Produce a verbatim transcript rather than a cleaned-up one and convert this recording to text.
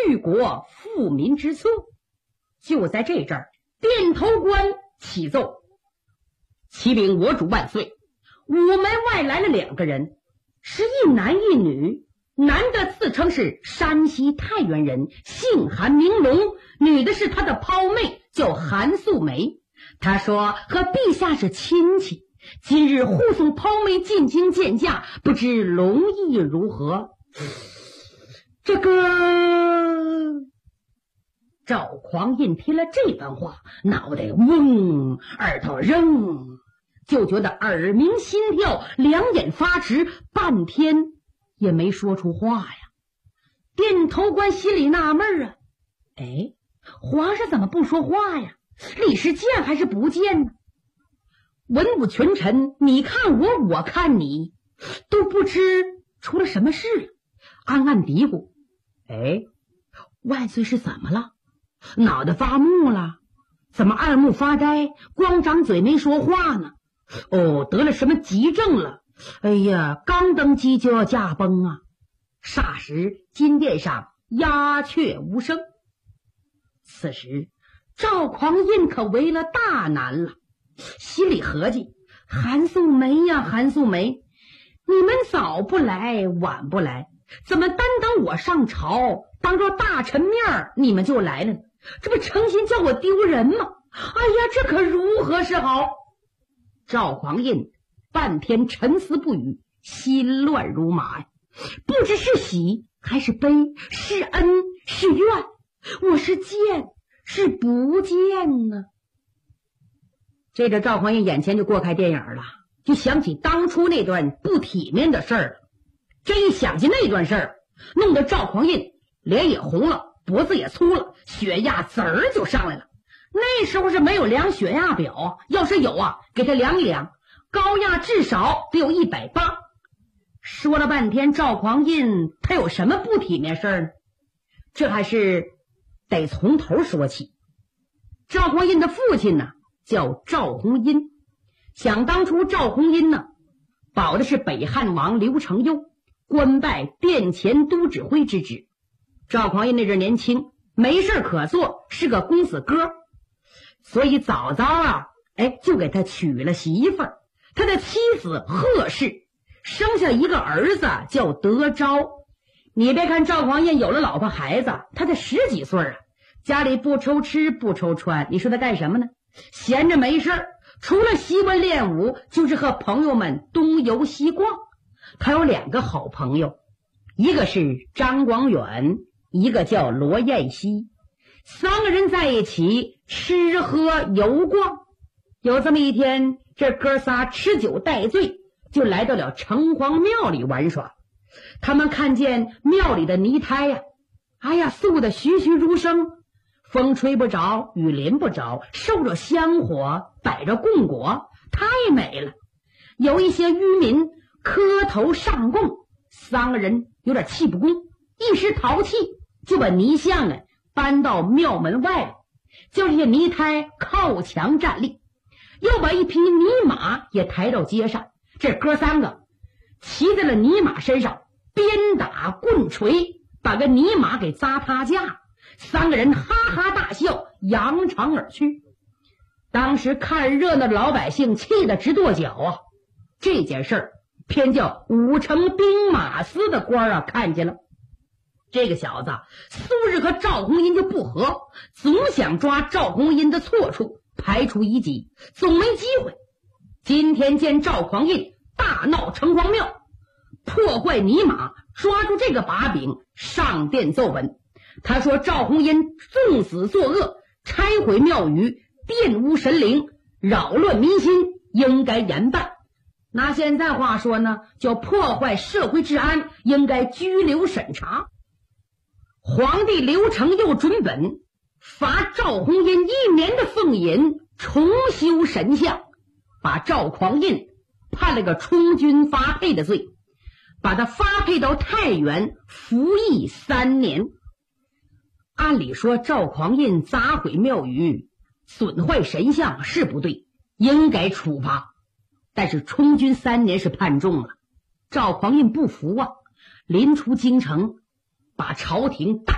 去国富民之策。就在这阵儿，殿头官启奏：启禀我主万岁，午门外来了两个人，是一男一女。男的自称是山西太原人，姓韩名龙，女的是他的胞妹，叫韩素梅。他说和陛下是亲戚，今日护送胞妹进京见驾，不知龙意如何。这个赵匡胤听了这番话，脑袋嗡，耳朵扔，就觉得耳鸣心跳，两眼发直，半天也没说出话呀。殿头官心里纳闷啊，哎，皇上怎么不说话呀？李是见还是不见呢？文武群臣你看我我看你，都不知出了什么事了，暗暗嘀咕，哎，万岁是怎么了？脑袋发木了？怎么二目发呆，光张嘴没说话呢？哦，得了什么急症了？哎呀，刚登基就要驾崩啊！霎时金殿上鸦雀无声。此时赵匡胤可为了大难了，心里合计，韩素梅呀韩素梅，你们早不来晚不来，怎么单等我上朝当着大臣面你们就来了呢？这不诚心叫我丢人吗？哎呀，这可如何是好？赵匡胤半天沉思不语，心乱如麻呀，不知是喜还是悲，是恩是怨，我是见是不见呢？这个赵匡胤眼前就过开电影了，就想起当初那段不体面的事儿了。这一想起那段事儿，弄得赵匡胤脸也红了，脖子也粗了，血压滋儿就上来了。那时候是没有量血压表啊，要是有啊，给他量一量，高压至少得有一百八。说了半天，赵匡胤他有什么不体面事儿呢？这还是得从头说起。赵匡胤的父亲呢，叫赵弘殷。想当初赵弘殷呢，保的是北汉王刘承佑，官拜殿前都指挥之职。赵匡胤那阵年轻，没事可做，是个公子哥，所以早早啊，哎，就给他娶了媳妇儿。他的妻子贺氏生下一个儿子叫德昭。你别看赵匡胤有了老婆孩子，他才十几岁啊，家里不愁吃不愁穿，你说他干什么呢？闲着没事儿，除了习文练武，就是和朋友们东游西逛。他有两个好朋友，一个是张广远，一个叫罗彦熙。三个人在一起吃喝游逛。有这么一天，这哥仨吃酒带醉，就来到了城隍庙里玩耍。他们看见庙里的泥胎呀、啊，哎呀，素的栩栩如生，风吹不着，雨淋不着，受着香火，摆着供果，太美了。有一些渔民磕头上供，三个人有点气不公，一时淘气，就把泥像啊搬到庙门外了，叫这些泥胎靠墙站立，又把一匹泥马也抬到街上。这哥三个骑在了泥马身上，鞭打棍锤，把个泥马给砸塌架。三个人哈哈大笑，扬长而去。当时看热闹的老百姓气得直跺脚啊！这件事儿偏叫武城兵马司的官啊看见了。这个小子素日和赵弘殷就不和，总想抓赵弘殷的错处，排除异己，总没机会。今天见赵匡胤大闹城隍庙，破坏泥马，抓住这个把柄，上殿奏本。他说赵弘殷纵死作恶，拆毁庙宇，玷污神灵，扰乱民心，应该严办。拿现在话说呢，叫破坏社会治安，应该拘留审查。皇帝刘承佑准本，罚赵弘殷一年的俸银，重修神像，把赵匡胤判了个充军发配的罪，把他发配到太原服役三年。按理说赵匡胤砸毁庙宇，损坏神像是不对，应该处罚，但是充军三年是判重了。赵匡胤不服啊，临出京城，把朝廷大